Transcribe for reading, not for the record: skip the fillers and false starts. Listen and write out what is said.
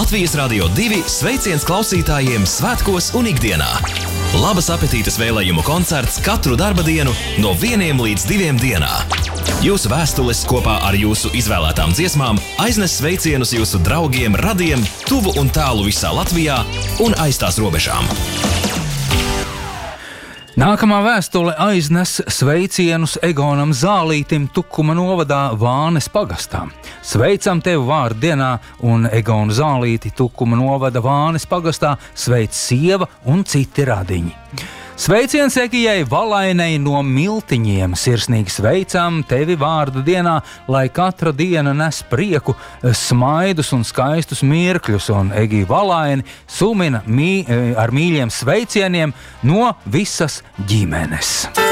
Latvijas Radio 2 sveiciens klausītājiem svētkos un ikdienā. Labas apetītes vēlējumu koncerts katru darba dienu no 1 līdz 2 dienā. Jūsu vēstules kopā ar jūsu izvēlētām dziesmām aiznes sveicienus jūsu draugiem, radiem, tuvu un tālu visā Latvijā un aiz tās robežām. Nākamā vēstule aiznes sveicienus Egonam Zālītim Tukuma novadā Vānes pagastā. Sveicam tevi vārdu dienā un Egonu Zālīti Tukuma novada Vānes pagastā sveic sieva un citi radiņi. Sveiciens Egijai Valainei no Miltiņiem. Sirsnīgi sveicam tevi vārdu dienā, lai katra diena nes prieku, smaidus un skaistus mirkļus, un Egija Valaini sumina ar mīļiem sveicieniem no visas ģimenes.